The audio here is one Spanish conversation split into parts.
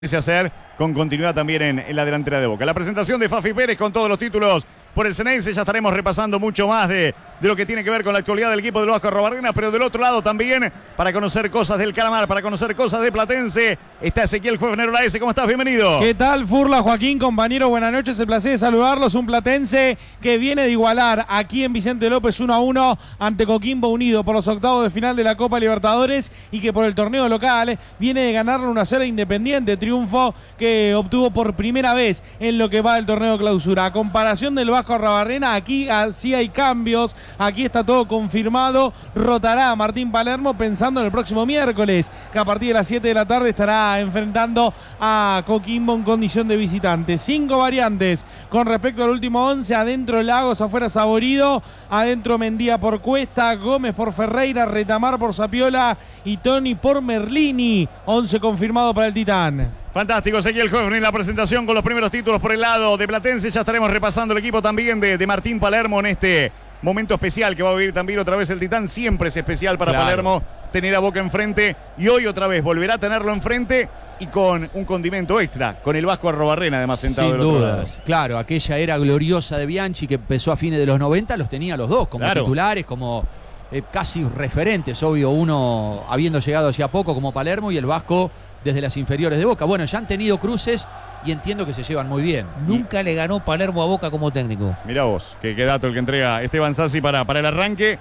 hacer con continuidad también en la delantera de Boca. La presentación de Fafi Pérez con todos los títulos por el Ceneice. Ya estaremos repasando mucho más de lo que tiene que ver con la actualidad del equipo del Vasco Arrobarrena, pero del otro lado también, para conocer cosas del Calamar, para conocer cosas de Platense, está Ezequiel Fefner Olaese. ¿Cómo estás? Bienvenido. ¿Qué tal, Furla, Joaquín, compañero? Buenas noches, el placer de saludarlos. Un Platense que viene de igualar aquí en Vicente López 1-1 ante Coquimbo Unido por los octavos de final de la Copa Libertadores y que por el torneo local viene de ganarle 1-0 Independiente, triunfo que obtuvo por primera vez en lo que va del torneo clausura. A comparación del Vasco Arrobarrena, aquí sí hay cambios, aquí está todo confirmado. Rotará Martín Palermo pensando en el próximo miércoles, que a partir de las 7 de la tarde estará enfrentando a Coquimbo en condición de visitante. 5 variantes con respecto al último 11: adentro Lagos, afuera Saborido, adentro Mendía por Cuesta, Gómez por Ferreira, Retamar por Sapiola y Toni por Merlini. 11 confirmado para el Titán. Fantástico, Ezequiel Fefner en la presentación con los primeros títulos por el lado de Platense. Ya estaremos repasando el equipo también de Martín Palermo en este momento especial que va a vivir también otra vez el Titán. Siempre es especial para Palermo tener a Boca enfrente, y hoy otra vez volverá a tenerlo enfrente y con un condimento extra, con el Vasco Arrobarrena además sentado del otro lado. Claro, aquella era gloriosa de Bianchi que empezó a fines de los 90, los tenía los dos como titulares, como casi referentes, obvio, uno habiendo llegado hacia poco como Palermo y el Vasco desde las inferiores de Boca. Bueno, ya han tenido cruces y entiendo que se llevan muy bien. Nunca le ganó Palermo a Boca como técnico. Mirá vos, qué dato el que entrega Esteban Sassi para el arranque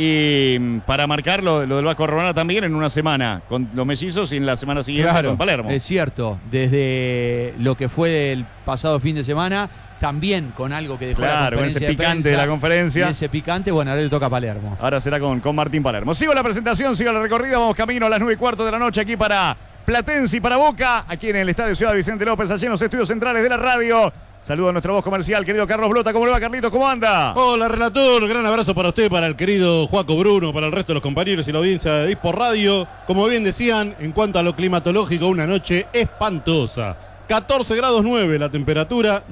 y para marcar lo del Vasco Arrobarrena también en una semana con los mellizos y en la semana siguiente con Palermo. Es cierto, desde lo que fue el pasado fin de semana, también con algo que dejó la conferencia con ese picante de la conferencia. Y ese picante, bueno, ahora le toca a Palermo. Ahora será con Martín Palermo. Sigo la presentación, sigo la recorrida, vamos camino a las 9:15 de la noche aquí para Platense y para Boca, aquí en el Estadio Ciudad Vicente López, allí en los estudios centrales de la radio. Saludo a nuestra voz comercial, querido Carlos Blota. ¿Cómo le va, Carlitos? ¿Cómo anda? Hola, relator. Gran abrazo para usted, para el querido Joaco Bruno, para el resto de los compañeros y la audiencia de Dispor Radio. Como bien decían, en cuanto a lo climatológico, una noche espantosa. 14 grados 9 la temperatura,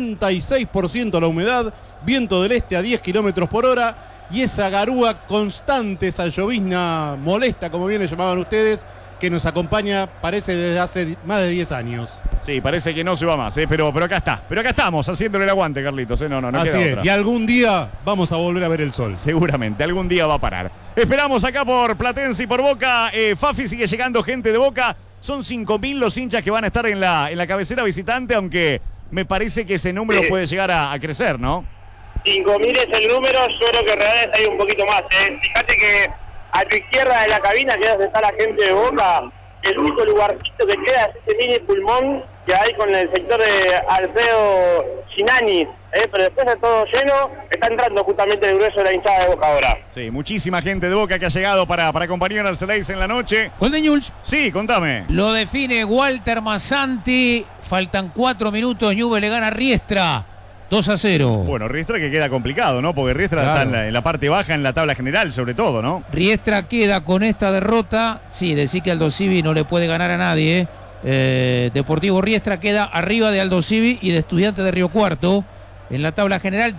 96% la humedad, viento del este a 10 kilómetros por hora y esa garúa constante, esa llovizna molesta, como bien le llamaban ustedes, que nos acompaña, parece, desde hace más de 10 años. Sí, parece que no se va más, pero acá está. Pero acá estamos, haciéndole el aguante, Carlitos. No Así queda es, otra. y algún día vamos a volver a ver el sol. Seguramente, algún día va a parar. Esperamos acá por Platense y por Boca. Fafi, sigue llegando gente de Boca. Son 5.000 los hinchas que van a estar en la cabecera visitante, aunque me parece que ese número puede llegar a crecer, ¿no? 5.000 es el número, yo creo que realmente hay un poquito más. Fíjate que a tu izquierda de la cabina, que es donde está la gente de Boca, el único lugarcito que queda es ese mini pulmón que hay con el sector de Alfredo Ginani, pero después de todo lleno, está entrando justamente el grueso de la hinchada de Boca ahora. Sí, muchísima gente de Boca que ha llegado para acompañar al Ceneice en la noche. Gol de Newell's. Sí, contame. Lo define Walter Massanti. Faltan 4 minutos. Newell's le gana a Riestra. 2-0. Bueno, Riestra que queda complicado, ¿no? Porque Riestra está en la parte baja en la tabla general, sobre todo, ¿no? Riestra queda con esta derrota. Sí, decir que Aldo Civi no le puede ganar a nadie. Deportivo Riestra queda arriba de Aldo Civi y de Estudiantes de Río Cuarto. En la tabla general,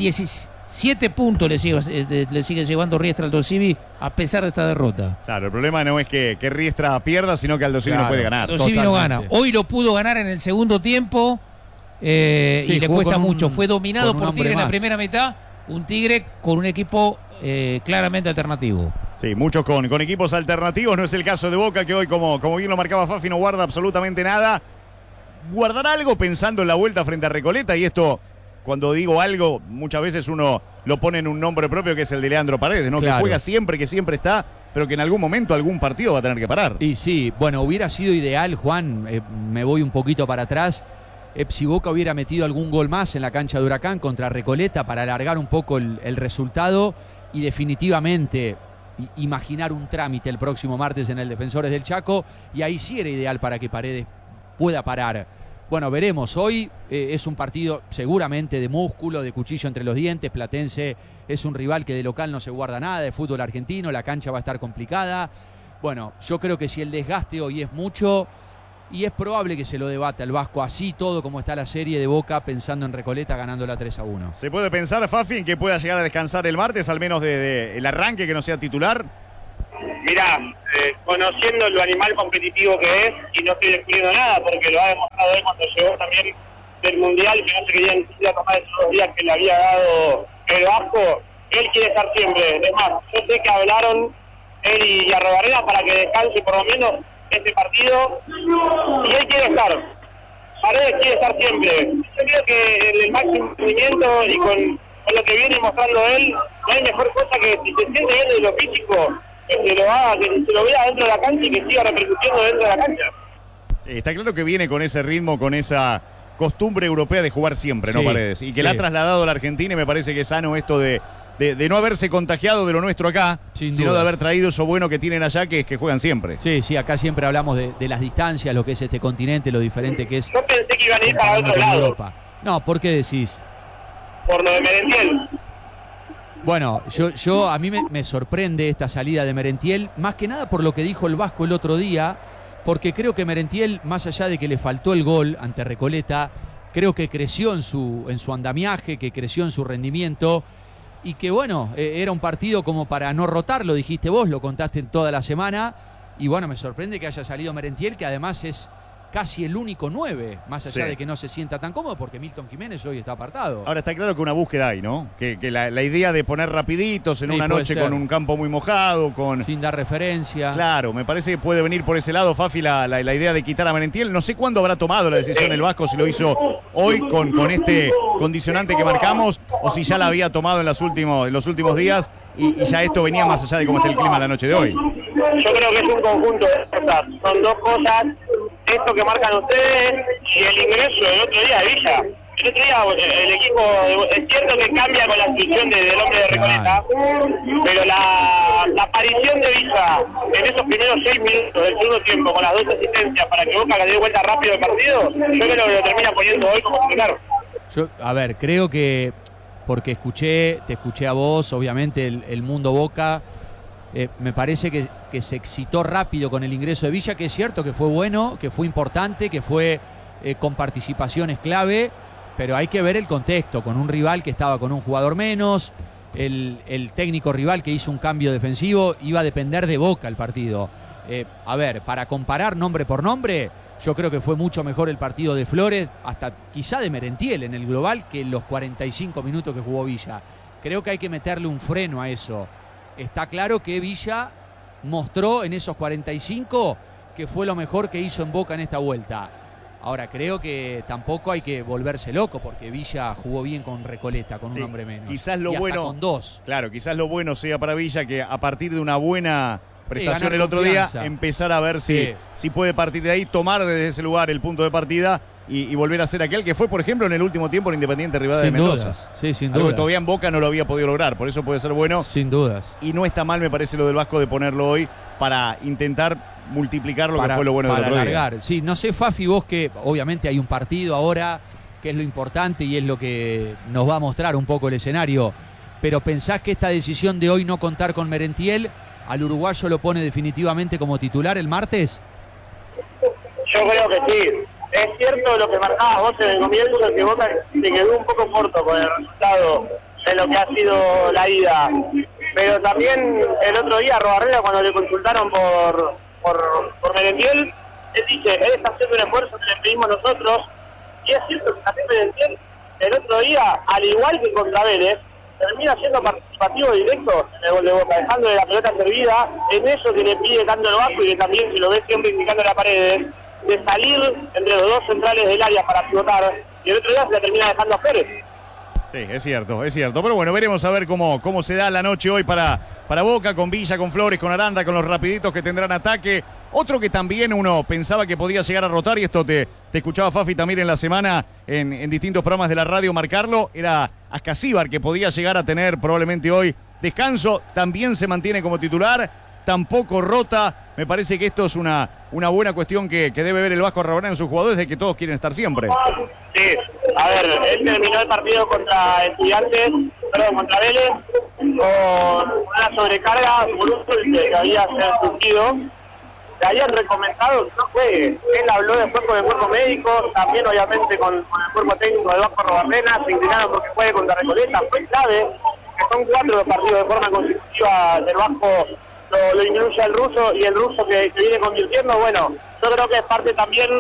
17 puntos le sigue llevando Riestra Aldo Civi a pesar de esta derrota. Claro, el problema no es que Riestra pierda, sino que Aldo Civi no puede ganar. Aldo Civi no gana. Hoy lo pudo ganar en el segundo tiempo. Y le cuesta mucho. Fue dominado por Tigre en la primera mitad. Un Tigre con un equipo claramente alternativo. Sí, muchos con equipos alternativos. No es el caso de Boca, que hoy, como bien lo marcaba Fafi, no guarda absolutamente nada. Guardará algo pensando en la vuelta frente a Recoleta. Y esto, cuando digo algo, muchas veces uno lo pone en un nombre propio, que es el de Leandro Paredes, ¿no? Claro. Que juega siempre, que siempre está, pero que en algún momento algún partido va a tener que parar. Y sí, bueno, hubiera sido ideal, Juan, me voy un poquito para atrás, si Boca hubiera metido algún gol más en la cancha de Huracán contra Recoleta para alargar un poco el resultado y definitivamente imaginar un trámite el próximo martes en el Defensores del Chaco, y ahí sí era ideal para que Paredes pueda parar. Bueno, veremos. Hoy es un partido seguramente de músculo, de cuchillo entre los dientes. Platense es un rival que de local no se guarda nada, de fútbol argentino, la cancha va a estar complicada. Bueno, yo creo que si el desgaste hoy es mucho, y es probable que se lo debata el Vasco, así todo como está la serie de Boca, pensando en Recoleta ganándola 3-1. ¿Se puede pensar, Fafi, en que pueda llegar a descansar el martes, al menos de el arranque, que no sea titular? Mirá, conociendo lo animal competitivo que es, y no estoy descubriendo nada, porque lo ha demostrado él cuando llegó también del Mundial, que no se quería ir a tomar esos 2 días que le había dado el Vasco, él quiere estar siempre. Es más, yo sé que hablaron él y Arrobarrena para que descanse por lo menos este partido, y él quiere estar. Paredes quiere estar siempre. Yo creo que en el máximo rendimiento y con lo que viene mostrando él, no hay mejor cosa que si se siente bien de lo físico, que se lo haga, que se lo vea dentro de la cancha y que siga repercutiendo dentro de la cancha. Está claro que viene con ese ritmo, con esa costumbre europea de jugar siempre, ¿no, Paredes? Y que la ha trasladado a la Argentina, y me parece que es sano esto de no haberse contagiado de lo nuestro acá, sino de haber traído eso bueno que tienen allá, que es que juegan siempre. Sí, acá siempre hablamos de las distancias, lo que es este continente, lo diferente que es. Yo pensé que iban a ir para otro lado. Europa. No, ¿por qué decís? Por lo de Merentiel. Bueno, a mí me sorprende esta salida de Merentiel, más que nada por lo que dijo el Vasco el otro día, porque creo que Merentiel, más allá de que le faltó el gol ante Recoleta, creo que creció en su andamiaje, que creció en su rendimiento, y que bueno, era un partido como para no rotar, lo dijiste vos, lo contaste toda la semana, y bueno, me sorprende que haya salido Merentiel, que además es casi el único 9, más allá de que no se sienta tan cómodo, porque Milton Jiménez hoy está apartado. Ahora está claro que una búsqueda hay, ¿no? Que la idea de poner rapiditos en una noche con un campo muy mojado, sin dar referencia. Claro, me parece que puede venir por ese lado, Fafi, la idea de quitar a Merentiel. No sé cuándo habrá tomado la decisión el Vasco, si lo hizo hoy con este condicionante que marcamos, o si ya la había tomado en los últimos días, y ya esto venía más allá de cómo está el clima la noche de hoy. Yo creo que es un conjunto de cosas, son 2 cosas, esto que marcan ustedes y el ingreso del otro día de Villa. El otro día el equipo, es cierto que cambia con la expulsión del hombre de Recoleta, pero la aparición de Villa en esos primeros 6 minutos del segundo tiempo, con las 2 asistencias para que Boca le dé vuelta rápido el partido, yo creo que lo termina poniendo hoy como titular. A ver, creo que, porque te escuché a vos, obviamente el mundo Boca, me parece que se excitó rápido con el ingreso de Villa, que es cierto que fue bueno, que fue importante, que fue con participaciones clave, pero hay que ver el contexto, con un rival que estaba con un jugador menos, el técnico rival que hizo un cambio defensivo, iba a depender de Boca el partido. A ver, para comparar nombre por nombre, yo creo que fue mucho mejor el partido de Flores, hasta quizá de Merentiel en el global, que los 45 minutos que jugó Villa. Creo que hay que meterle un freno a eso. Está claro que Villa mostró en esos 45 que fue lo mejor que hizo en Boca en esta vuelta. Ahora, creo que tampoco hay que volverse loco, porque Villa jugó bien con Recoleta, con un hombre menos. Quizás lo bueno, con 2. Claro, quizás lo bueno sea para Villa que a partir de una buena prestación el otro día, empezar a ver si puede partir de ahí, tomar desde ese lugar el punto de partida y volver a ser aquel que fue, por ejemplo, en el último tiempo en Independiente Rivadavia de Mendoza. Sí, sin dudas. dudas. Todavía en Boca no lo había podido lograr, por eso puede ser bueno. Sin dudas. Y no está mal, me parece, lo del Vasco de ponerlo hoy para intentar multiplicar lo que fue lo bueno del otro día. Para alargar. Sí, no sé, Fafi, vos que obviamente hay un partido ahora, que es lo importante y es lo que nos va a mostrar un poco el escenario, pero ¿pensás que esta decisión de hoy no contar con Merentiel al uruguayo lo pone definitivamente como titular el martes? Yo creo que sí. Es cierto lo que marcabas vos en el comienzo, que Boca se quedó un poco corto con el resultado de lo que ha sido la ida. Pero también el otro día Arrobarrena, cuando le consultaron por Merentiel, él dice, él está haciendo un esfuerzo que le pedimos nosotros, y es cierto que también Merentiel el otro día, al igual que contra Vélez, termina siendo participativo directo en el gol de Boca, dejándole la pelota servida, en eso que le pide tanto el Vasco y que también si lo ves siempre indicando la pared, de salir entre los 2 centrales del área para pivotar, y el otro día se la termina dejando a Pérez. Sí, es cierto. Pero bueno, veremos a ver cómo se da la noche hoy para Boca, con Villa, con Flores, con Aranda, con los rapiditos que tendrán ataque. Otro que también uno pensaba que podía llegar a rotar, y esto te escuchaba Fafi también en la semana en distintos programas de la radio marcarlo, era Ascasíbar, que podía llegar a tener probablemente hoy descanso. También se mantiene como titular, tampoco rota. Me parece que esto es una buena cuestión que debe ver el Vasco Arrobarrena en sus jugadores, de que todos quieren estar siempre. Sí, a ver, él terminó el partido contra contra Vélez, con una sobrecarga que había surgido. Le habían recomendado que no juegue. Él habló después con el cuerpo médico, también obviamente con el cuerpo técnico del Vasco Arrobarrena, se inclinaron porque juegue contra Recoleta. Fue clave, que son 4 los partidos de forma consecutiva del Vasco lo incluye al ruso y el ruso que viene convirtiendo. Bueno, yo creo que es parte también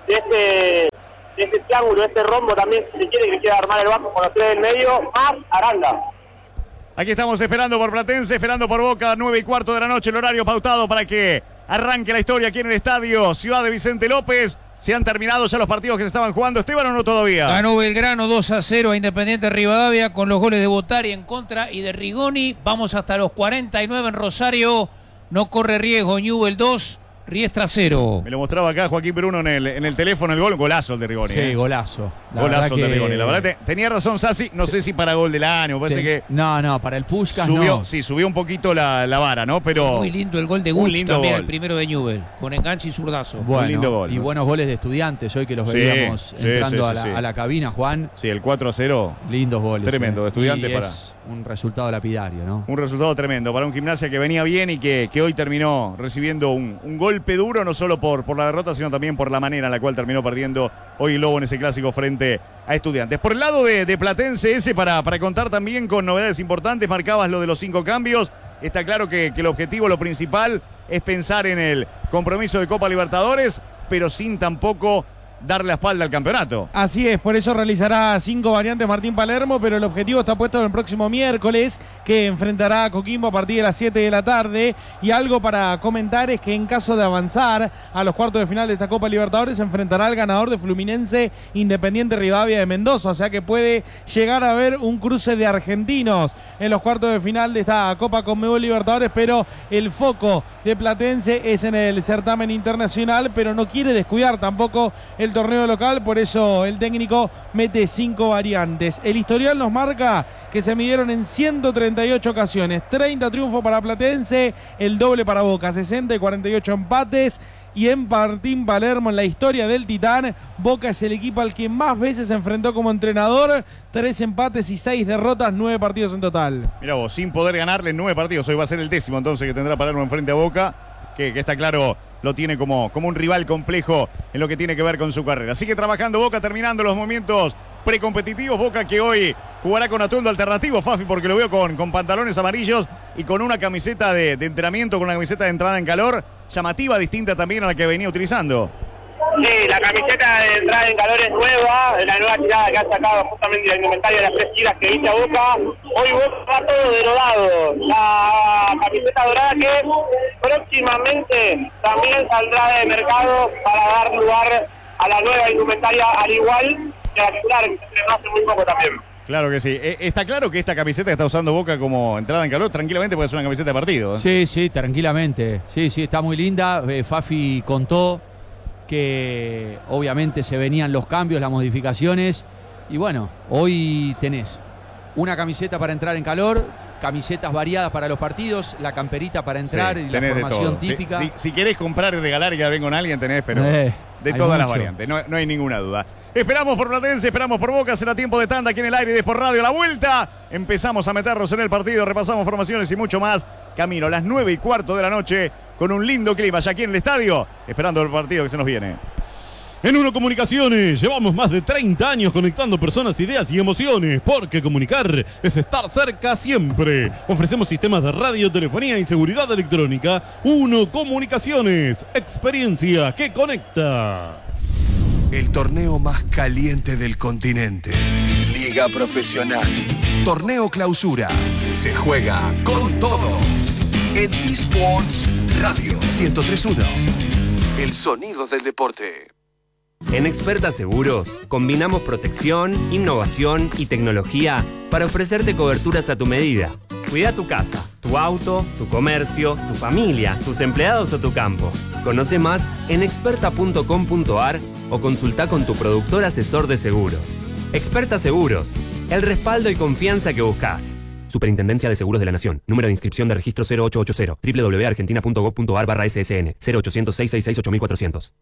de este triángulo, de este rombo también, si se quiere, que quiera armar el banco con los tres del medio, más Aranda. Aquí estamos esperando por Platense, esperando por Boca, 9:15 de la noche, el horario pautado para que arranque la historia aquí en el estadio Ciudad de Vicente López. ¿Se han terminado ya los partidos que se estaban jugando, Esteban, o no todavía? Ganó Belgrano 2-0 a Independiente Rivadavia con los goles de Botari en contra y de Rigoni. Vamos hasta los 49 en Rosario. No corre riesgo, Newell 2, Riestra 0. Me lo mostraba acá Joaquín Bruno en el teléfono, el gol, golazo el de Rigoni. Sí, golazo. Golazo de Rigoni. La verdad tenía razón Sassi, no sé si para gol del año, parece que... No, para el Puskás subió, no. Sí, subió un poquito la vara, ¿no? Pero... Muy lindo el gol de Guch también, el primero de Newell, con enganche y zurdazo. Bueno, un lindo gol, y ¿no? buenos goles de Estudiantes, hoy que los veíamos entrando a la cabina, Juan. Sí, el 4-0. Lindos goles. Tremendo, de Estudiantes y para... es un resultado lapidario, ¿no? Un resultado tremendo para un Gimnasia que venía bien y que hoy terminó recibiendo un golpe duro, no solo por la derrota, sino también por la manera en la cual terminó perdiendo hoy el Lobo en ese clásico frente a Estudiantes. Por el lado de Platense ese, para contar también con novedades importantes, marcabas lo de los 5 cambios. Está claro que el objetivo, lo principal, es pensar en el compromiso de Copa Libertadores, pero sin tampoco dar la espalda al campeonato. Así es, por eso realizará 5 variantes Martín Palermo, pero el objetivo está puesto en el próximo miércoles, que enfrentará a Coquimbo a partir de las 7 de la tarde. Y algo para comentar es que en caso de avanzar a los cuartos de final de esta Copa Libertadores, se enfrentará al ganador de Fluminense Independiente Rivadavia de Mendoza, o sea que puede llegar a haber un cruce de argentinos en los cuartos de final de esta Copa Conmebol Libertadores, pero el foco de Platense es en el certamen internacional, pero no quiere descuidar tampoco el torneo local, por eso el técnico mete 5 variantes. El historial nos marca que se midieron en 138 ocasiones, 30 triunfos para Platense, el doble para Boca, 60 y 48 empates. Y en Martín Palermo, en la historia del Titán, Boca es el equipo al que más veces se enfrentó como entrenador, 3 empates y 6 derrotas, 9 partidos en total. Mirá vos, sin poder ganarle en 9 partidos, hoy va a ser el 10º entonces que tendrá Palermo enfrente a Boca, que está claro, lo tiene como un rival complejo en lo que tiene que ver con su carrera. Sigue trabajando Boca, terminando los movimientos precompetitivos. Boca que hoy jugará con atuendo alternativo, Fafi, porque lo veo con pantalones amarillos y con una camiseta de entrenamiento, con una camiseta de entrada en calor, llamativa, distinta también a la que venía utilizando. Sí, la camiseta de entrada en calor es nueva, la nueva tirada que ha sacado justamente la indumentaria de las 3 tiras que dice Boca. Hoy Boca va todo derogado. La camiseta dorada que próximamente también saldrá de mercado para dar lugar a la nueva indumentaria, al igual que la titular que se estrenó hace muy poco también. Claro que sí. Está claro que esta camiseta que está usando Boca como entrada en calor, tranquilamente puede ser una camiseta de partido. Sí, tranquilamente. Sí, está muy linda. Fafi contó que obviamente se venían los cambios, las modificaciones. Y bueno, hoy tenés una camiseta para entrar en calor, camisetas variadas para los partidos, la camperita para entrar y la formación típica. Si querés comprar y regalar y quedar bien con alguien, tenés, pero de todas las variantes, no hay ninguna duda. Esperamos por Platense, esperamos por Boca, será tiempo de tanda aquí en el aire de Sport Radio. La vuelta, empezamos a meternos en el partido, repasamos formaciones y mucho más. Camino a las 9:15 de la noche con un lindo clima ya aquí en el estadio, esperando el partido que se nos viene. En Uno Comunicaciones llevamos más de 30 años conectando personas, ideas y emociones, porque comunicar es estar cerca siempre. Ofrecemos sistemas de radio, telefonía y seguridad electrónica. Uno Comunicaciones, experiencia que conecta. El torneo más caliente del continente. Liga Profesional. Torneo Clausura. Se juega con todo. En eSports Radio 103.1. El sonido del deporte. En Experta Seguros, combinamos protección, innovación y tecnología para ofrecerte coberturas a tu medida. Cuida tu casa, tu auto, tu comercio, tu familia, tus empleados o tu campo. Conoce más en experta.com.ar o consulta con tu productor asesor de seguros. Experta Seguros, el respaldo y confianza que buscas. Superintendencia de Seguros de la Nación. Número de inscripción de registro 0880. www.argentina.gov.ar/SSN. 0800-666-8400.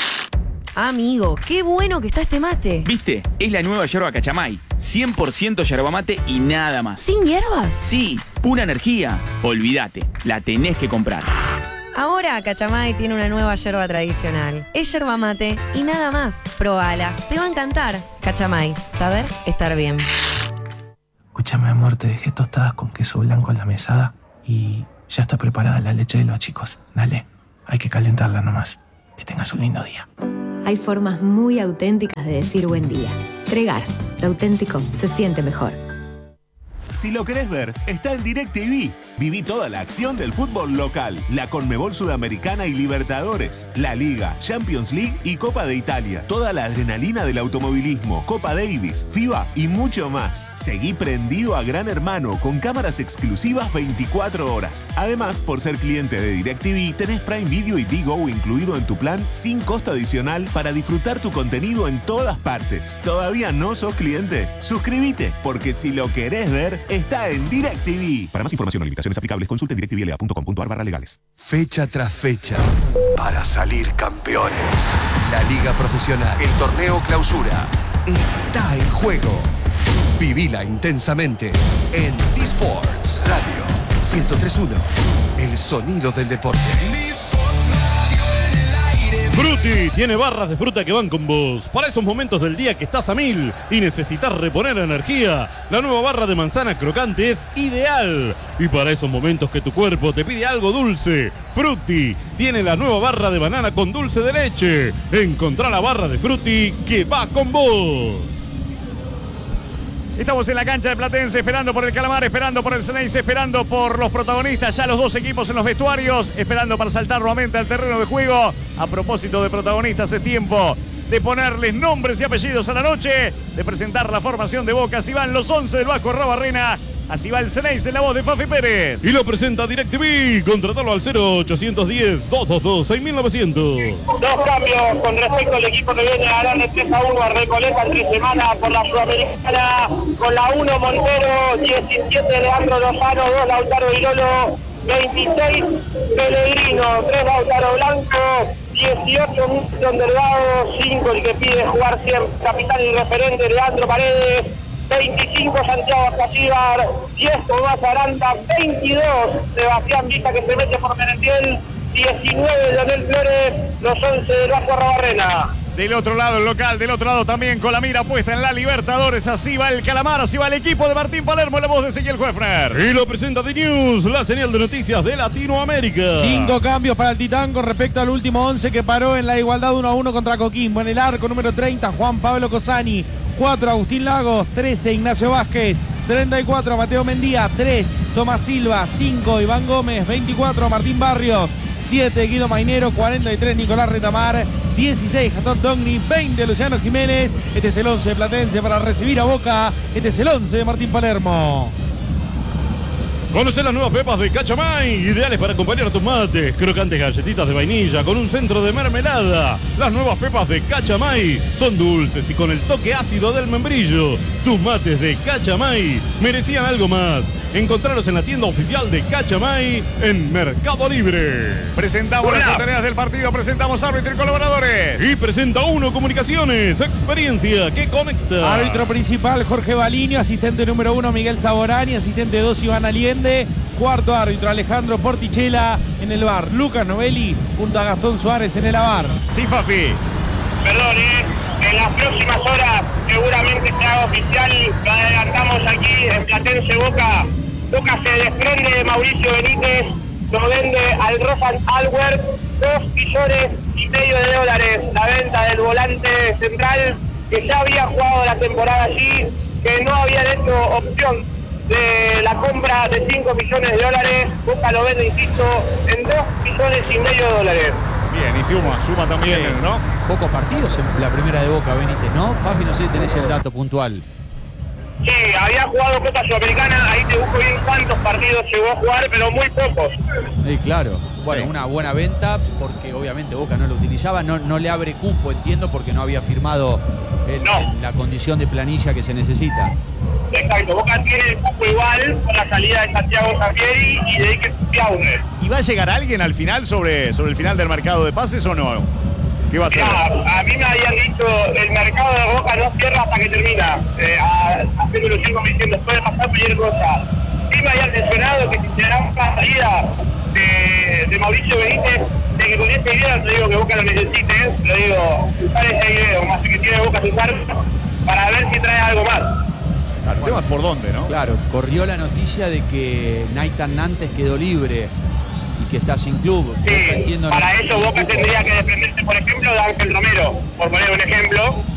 Amigo, qué bueno que está este mate. ¿Viste? Es la nueva yerba Cachamay. 100% yerba mate y nada más. ¿Sin hierbas? Sí, pura energía. Olvídate, la tenés que comprar. Ahora Cachamay tiene una nueva yerba tradicional. Es yerba mate y nada más. Probala, te va a encantar. Cachamay, saber estar bien. Escúchame, amor, te dejé tostadas con queso blanco en la mesada y Ya está preparada la leche de los chicos. Dale, hay que calentarla nomás. Que tengas un lindo día. Hay formas muy auténticas de decir buen día. Tregar, lo auténtico se siente mejor. Si lo querés ver, está en DirecTV. Viví toda la acción del fútbol local, la Conmebol Sudamericana y Libertadores, la Liga, Champions League y Copa de Italia. Toda la adrenalina del automovilismo, Copa Davis, FIBA y mucho más. Seguí prendido a Gran Hermano con cámaras exclusivas 24 horas. Además, por ser cliente de DirecTV, tenés Prime Video y Digo incluido en tu plan sin costo adicional para disfrutar tu contenido en todas partes. ¿Todavía no sos cliente? Suscríbete, porque si lo querés ver, está en DirecTV. Para más información o limitaciones aplicables, consulte directvla.com.ar/legales. Fecha tras fecha, para salir campeones. La Liga Profesional, el Torneo Clausura, está en juego. Vivila intensamente en D-Sports Radio 103.1, el sonido del deporte. Frutti tiene barras de fruta que van con vos. Para esos momentos del día que estás a 1000 y necesitas reponer energía, la nueva barra de manzana crocante es ideal. Y para esos momentos que tu cuerpo te pide algo dulce, Frutti tiene la nueva barra de banana con dulce de leche. Encontrá la barra de Frutti que va con vos. Estamos en la cancha de Platense, esperando por el Calamar, esperando por el Ceneice, esperando por los protagonistas, ya los dos equipos en los vestuarios, esperando para saltar nuevamente al terreno de juego. A propósito de protagonistas, es tiempo de ponerles nombres y apellidos a la noche, de presentar la formación de Boca. Así van los 11 del Vasco Arrobarrena, así va el Ceneice en la voz de Fafi Pérez. Y lo presenta DirecTV, contratalo al 0810-222-6900. Dos cambios con respecto al equipo que viene a ganarle 3-1 a Recoleta entre semana por la Sudamericana. Con la 1 Montero, 17 Leandro Lozano, 2 Lautaro Virolo, 26 Pellegrino, 3 Lautaro Blanco, 18 Milton Delgado, 5 el que pide jugar siempre, capitán y referente Leandro Paredes, 25 Santiago Acasíbar, 10 Tomás Aranda, 22 Sebastián Villa que se mete por Merentiel, 19 Leonel Flores, los 11 del Vasco Arrobarrena. Del otro lado el local, del otro lado también con la mira puesta en la Libertadores. Así va el Calamar, así va el equipo de Martín Palermo, la voz de Ezequiel Huefner. Y lo presenta The News, la señal de noticias de Latinoamérica. 5 cambios para el Titán con respecto al último 11 que paró en la igualdad 1-1 contra Coquimbo. En el arco número 30, Juan Pablo Cosani. 4, Agustín Lagos. 13, Ignacio Vázquez. 34, Mateo Mendía. 3, Tomás Silva. 5, Iván Gómez. 24, Martín Barrios. 7, Guido Mainero. 43, Nicolás Retamar. 16, Jatón Togni. 20, Luciano Jiménez. Este es el 11 de Platense para recibir a Boca. Este es el 11 de Martín Palermo. Conocer las nuevas pepas de Cachamay, ideales para acompañar a tus mates. Crocantes galletitas de vainilla con un centro de mermelada. Las nuevas pepas de Cachamay son dulces y con el toque ácido del membrillo. Tus mates de Cachamay merecían algo más. Encontrarlos en la tienda oficial de Cachamay en Mercado Libre. Presentamos las tareas del partido, presentamos árbitro y colaboradores. Y presenta Uno Comunicaciones, experiencia que conecta. Árbitro principal Jorge Balinio, asistente número 1 Miguel Saborani, asistente 2 Iván Allende, cuarto árbitro Alejandro Portichela, en el bar Lucas Novelli junto a Gastón Suárez en el AVAR. Sí, Fafi. Perdón, en las próximas horas seguramente se haga oficial, lo adelantamos aquí en Platense Boca. Boca se desprende de Mauricio Benítez, lo vende al Rosan Alwer, $2,5 millones de dólares. La venta del volante central que ya había jugado la temporada allí, que no habían hecho opción de la compra de $5 millones de dólares. Boca lo vende, insisto, en $2,5 millones de dólares. Bien, y suma también, sí, ¿no? Pocos partidos en la primera de Boca, Benítez, ¿no? Fafi, no sé si tenés el dato puntual. Sí, había jugado Copa Sudamericana, ahí te busco bien cuántos partidos llegó a jugar, pero muy pocos. Sí, claro. Bueno, sí, una buena venta, porque obviamente Boca no lo utilizaba, no le abre cupo, entiendo, porque no había firmado la condición de planilla que se necesita. Exacto, Boca tiene el cupo igual con la salida de Santiago Zampieri y de Iker Piauner. ¿Y va a llegar alguien al final sobre el final del mercado de pases o no? ¿Qué va a hacer? A mí me habían dicho, el mercado de Boca no cierra hasta que termina. Haciendo los 5 diciendo, puede pasar cualquier cosa. Sí me habían mencionado que si se dará una salida de Mauricio Benítez, de que con esta idea, no te digo que Boca lo necesite, lo digo, usar esa idea, más que tiene Boca su cargo, para ver si trae algo más. Claro, Bueno, ¿por dónde, no? Claro, corrió la noticia de que Nathan Nantes quedó libre y que está sin club. Sí, Entiendo, para eso Boca tendría que desprenderse, por ejemplo, de Ángel Romero, por poner un ejemplo,